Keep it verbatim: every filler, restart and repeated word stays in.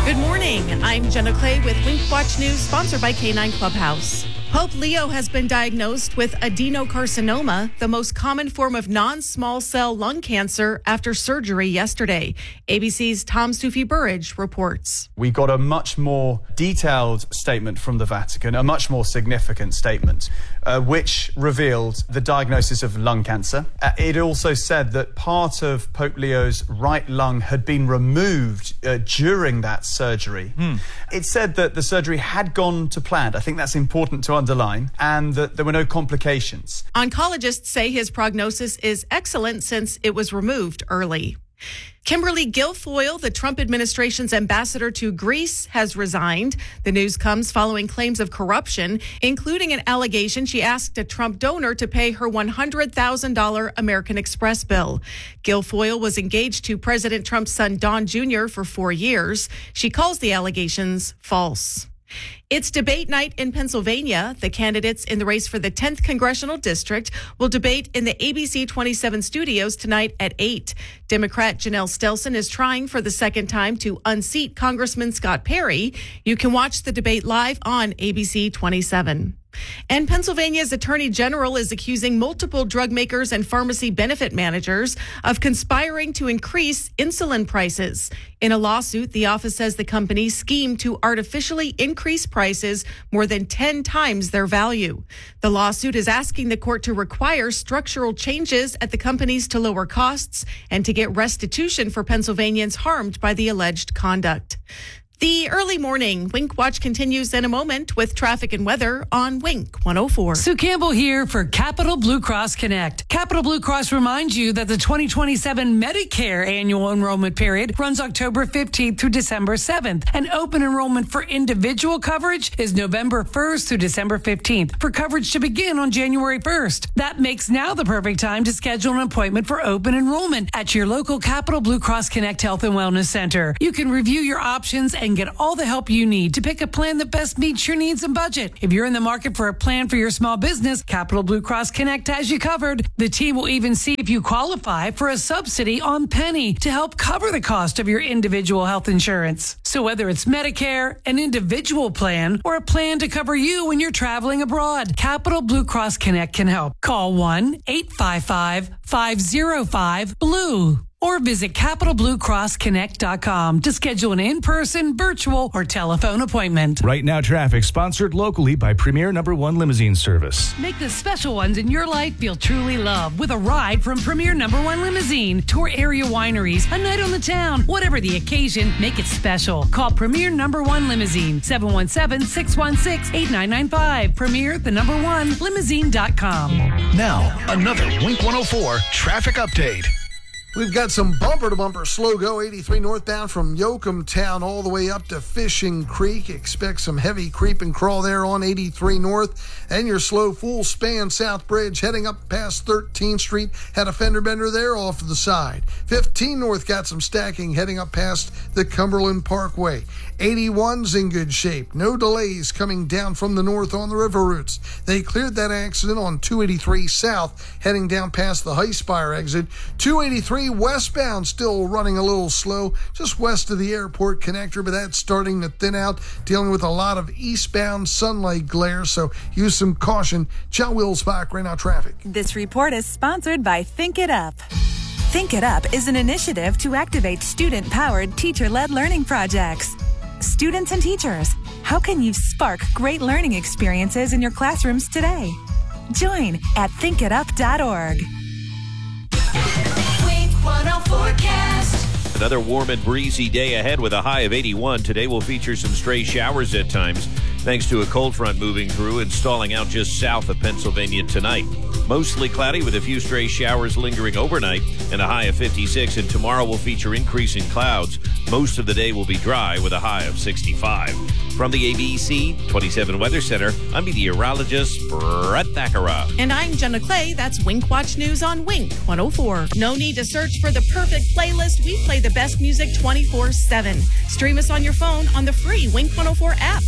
Good morning. I'm Jenna Clay with Wink Watch News, sponsored by K nine Clubhouse. Pope Leo has been diagnosed with adenocarcinoma, the most common form of non-small cell lung cancer, after surgery yesterday. A B C's Tom Sufi Burridge reports. We got a much more detailed statement from the Vatican, a much more significant statement, uh, which revealed the diagnosis of lung cancer. Uh, it also said that part of Pope Leo's right lung had been removed uh, during that surgery. Hmm. It said that the surgery had gone to plan. I think that's important to underline, and that there were no complications. Oncologists say his prognosis is excellent since it was removed early. Kimberly Guilfoyle, the Trump administration's ambassador to Greece, has resigned. The news comes following claims of corruption, including an allegation she asked a Trump donor to pay her one hundred thousand dollars American Express bill. Guilfoyle was engaged to President Trump's son, Don Junior, for four years. She calls the allegations false. It's debate night in Pennsylvania. The candidates in the race for the tenth Congressional District will debate in the A B C twenty-seven studios tonight at eight. Democrat Janelle Stelson is trying for the second time to unseat Congressman Scott Perry. You can watch the debate live on A B C twenty-seven. And Pennsylvania's Attorney General is accusing multiple drug makers and pharmacy benefit managers of conspiring to increase insulin prices. In a lawsuit, the office says the company schemed to artificially increase prices more than ten times their value. The lawsuit is asking the court to require structural changes at the companies to lower costs and to get restitution for Pennsylvanians harmed by the alleged conduct. The early morning Wink Watch continues in a moment with traffic and weather on Wink one oh four. Sue Campbell here for Capital Blue Cross Connect. Capital Blue Cross reminds you that the twenty twenty-seven Medicare annual enrollment period runs October fifteenth through December seventh, and open enrollment for individual coverage is November first through December fifteenth, for coverage to begin on January first. That makes now the perfect time to schedule an appointment for open enrollment at your local Capital Blue Cross Connect Health and Wellness Center. You can review your options and get all the help you need to pick a plan that best meets your needs and budget. If you're in the market for a plan for your small business, Capital Blue Cross Connect has you covered. The team will even see if you qualify for a subsidy on Penny to help cover the cost of your individual health insurance. So whether it's Medicare, an individual plan, or a plan to cover you when you're traveling abroad, Capital Blue Cross Connect can help. Call one eight five five, five oh five, B L U E. Or visit capital blue cross connect dot com to schedule an in-person, virtual, or telephone appointment. Right Now Traffic, sponsored locally by Premier Number One Limousine Service. Make the special ones in your life feel truly loved with a ride from Premier Number One Limousine. Tour area wineries, a night on the town. Whatever the occasion, make it special. Call Premier Number One Limousine, seven one seven, six one six, eight nine nine five. Premier, the number one, limousine dot com. Now, another Wink one oh four traffic update. We've got some bumper-to-bumper slow-go eighty-three northbound from Yoakum Town all the way up to Fishing Creek. Expect some heavy creep and crawl there on eighty-three north. And your slow full-span South Bridge heading up past thirteenth Street. Had a fender bender there off to the side. fifteen north got some stacking heading up past the Cumberland Parkway. eighty-one's in good shape. No delays coming down from the north on the river routes. They cleared that accident on two eighty-three south heading down past the Highspire exit. two eighty-three westbound still running a little slow just west of the airport connector, but that's starting to thin out, dealing with a lot of eastbound sunlight glare, so use some caution. Chow Wills Bach, Right Now Traffic. This report is sponsored by Think It Up. Think It Up is an initiative to activate student-powered, teacher-led learning projects. Students and teachers, how can you spark great learning experiences in your classrooms today? Join at think it up dot org. Another warm and breezy day ahead with a high of eighty-one. Today will feature some stray showers at times, thanks to a cold front moving through and stalling out just south of Pennsylvania tonight. Mostly cloudy with a few stray showers lingering overnight and a high of fifty-six. And tomorrow will feature increasing clouds. Most of the day will be dry with a high of sixty-five. From the A B C twenty-seven Weather Center, I'm meteorologist Brett Thakara. And I'm Jenna Clay. That's Wink Watch News on Wink one oh four. No need to search for the perfect playlist. We play the best music twenty-four seven. Stream us on your phone on the free Wink one oh four app.